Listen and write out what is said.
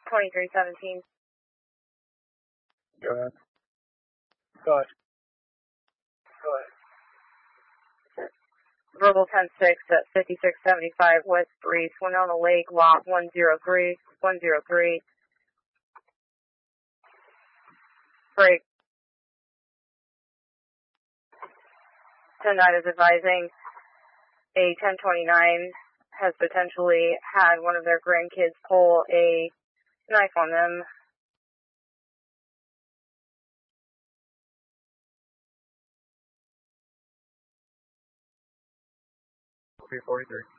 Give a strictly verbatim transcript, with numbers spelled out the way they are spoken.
twenty-three seventeen. Go ahead. Go ahead. Go ahead. Verbal ten six at fifty-six seventy-five West three, Winona Lake, lot one zero three, one zero three. Break. ten nine is advising a ten twenty-nine has potentially had one of their grandkids pull a knife on them. three forty-three.